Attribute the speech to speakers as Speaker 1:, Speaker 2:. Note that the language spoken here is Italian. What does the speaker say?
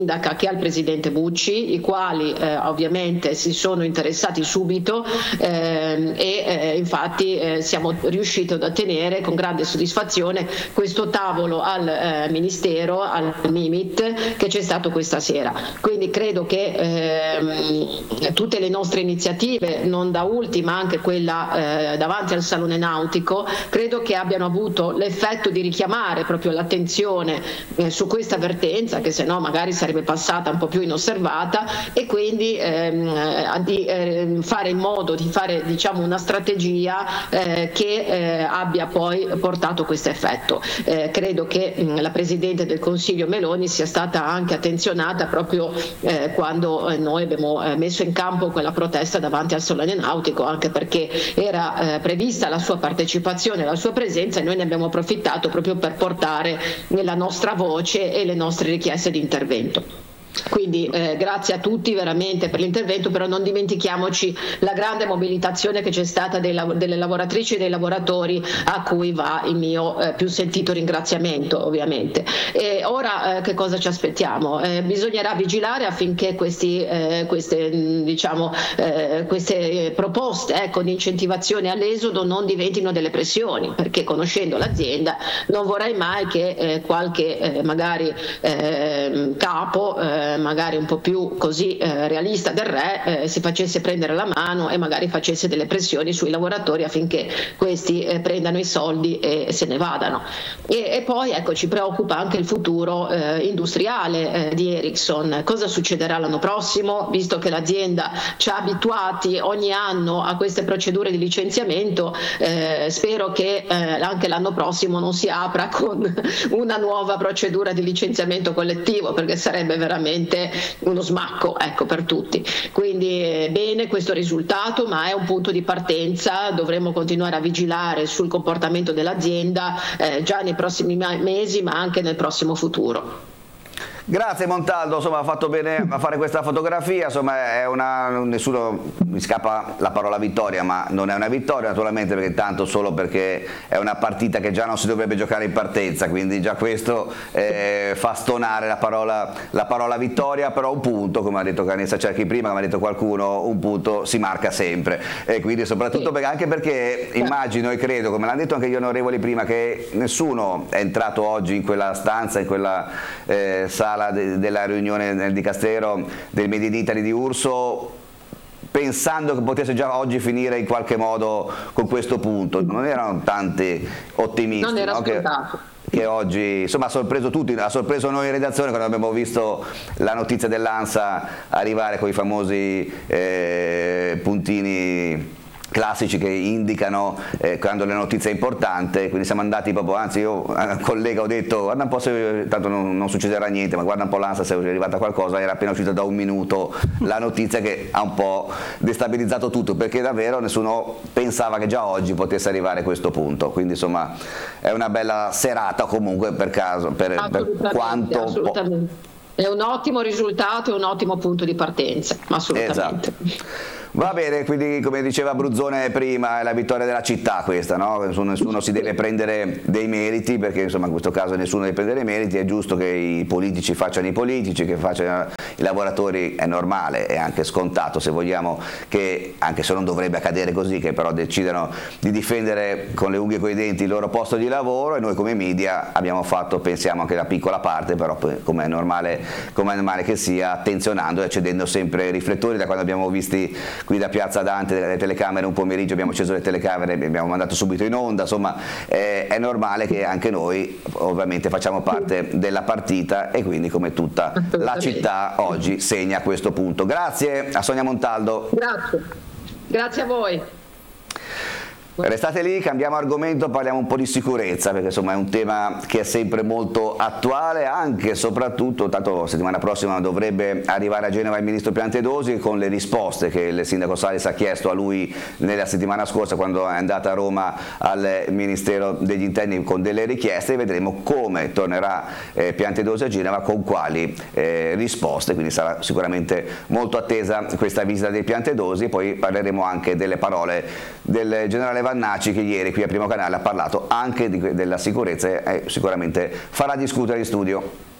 Speaker 1: che al presidente Bucci, i quali ovviamente si sono interessati subito infatti siamo riusciti ad ottenere con grande soddisfazione questo tavolo al Ministero, al Mimit, che c'è stato questa sera. Quindi credo che tutte le nostre iniziative, non da ultima anche quella davanti al Salone Nautico, credo che abbiano avuto l'effetto di richiamare proprio l'attenzione su questa vertenza, che se no magari sarebbe passata un po' più inosservata, e quindi di fare in modo di fare, diciamo, una strategia che abbia poi portato questo effetto. Credo che la Presidente del Consiglio Meloni sia stata anche attenzionata proprio quando noi abbiamo messo in campo quella protesta davanti al Salone Nautico, anche perché era prevista la sua partecipazione, la sua presenza, e noi ne abbiamo approfittato proprio per portare la nostra voce e le nostre richieste di intervento. Quindi grazie a tutti veramente per l'intervento, però non dimentichiamoci la grande mobilitazione che c'è stata delle lavoratrici e dei lavoratori, a cui va il mio più sentito ringraziamento ovviamente. E ora che cosa ci aspettiamo? Bisognerà vigilare affinché queste proposte di incentivazione all'esodo non diventino delle pressioni, perché conoscendo l'azienda non vorrei mai che qualche magari capo magari un po' più così realista del re si facesse prendere la mano e magari facesse delle pressioni sui lavoratori affinché questi prendano i soldi e se ne vadano. E poi ci preoccupa anche il futuro industriale di Ericsson. Cosa succederà l'anno prossimo, visto che l'azienda ci ha abituati ogni anno a queste procedure di licenziamento? Spero che anche l'anno prossimo non si apra con una nuova procedura di licenziamento collettivo, perché sarebbe veramente uno smacco per tutti. Quindi bene questo risultato, ma è un punto di partenza. Dovremo continuare a vigilare sul comportamento dell'azienda già nei prossimi mesi, ma anche nel prossimo futuro.
Speaker 2: Grazie Montaldo, insomma ha fatto bene a fare questa fotografia, insomma nessuno mi scappa la parola vittoria, ma non è una vittoria naturalmente, perché tanto solo perché è una partita che già non si dovrebbe giocare in partenza, quindi già questo fa stonare la parola vittoria, però un punto, come ha detto Canessa Cerchi prima, come ha detto qualcuno, un punto si marca sempre, e quindi soprattutto anche perché immagino e credo, come l'hanno detto anche gli onorevoli prima, che nessuno è entrato oggi in quella stanza, in quella sala della riunione nel Dicastero del Made in Italy di Urso pensando che potesse già oggi finire in qualche modo con questo punto. Non erano tanti ottimisti,
Speaker 1: non era scontato.
Speaker 2: Che oggi insomma ha sorpreso tutti, ha sorpreso noi in redazione quando abbiamo visto la notizia dell'ANSA arrivare con i famosi puntini classici che indicano quando la notizia è importante, quindi siamo andati proprio, anzi io al collega ho detto guarda un po' se tanto non succederà niente, ma guarda un po' l'ANSA se è arrivata qualcosa, era appena uscita da un minuto la notizia che ha un po' destabilizzato tutto, perché davvero nessuno pensava che già oggi potesse arrivare a questo punto, quindi insomma è una bella serata comunque per quanto
Speaker 1: assolutamente. È un ottimo risultato e un ottimo punto di partenza, assolutamente.
Speaker 2: Esatto. Va bene, quindi come diceva Bruzzone prima, è la vittoria della città questa, no? Nessuno si deve prendere dei meriti, perché insomma in questo caso nessuno deve prendere meriti, è giusto che i politici facciano i politici, che facciano i lavoratori, è normale, è anche scontato se vogliamo, che anche se non dovrebbe accadere così, che però decidano di difendere con le unghie e coi denti il loro posto di lavoro, e noi come media abbiamo fatto, pensiamo, anche la piccola parte, però come è normale che sia, attenzionando e accendendo sempre i riflettori. Da quando abbiamo visti qui da Piazza Dante le telecamere un pomeriggio, abbiamo acceso le telecamere, abbiamo mandato subito in onda, insomma è normale che anche noi ovviamente facciamo parte della partita, e quindi come tutta la città oggi segna a questo punto. Grazie a Sonia Montaldo.
Speaker 1: Grazie a voi.
Speaker 2: Restate lì, cambiamo argomento, parliamo un po' di sicurezza, perché insomma è un tema che è sempre molto attuale, anche e soprattutto, tanto settimana prossima dovrebbe arrivare a Genova il ministro Piantedosi con le risposte che il sindaco Salis ha chiesto a lui nella settimana scorsa quando è andata a Roma al Ministero degli Interni con delle richieste, e vedremo come tornerà Piantedosi a Genova, con quali risposte, quindi sarà sicuramente molto attesa questa visita dei Piantedosi. Poi parleremo anche delle parole del generale Vannacci, che ieri qui a Primo Canale ha parlato anche della sicurezza e sicuramente farà discutere in studio.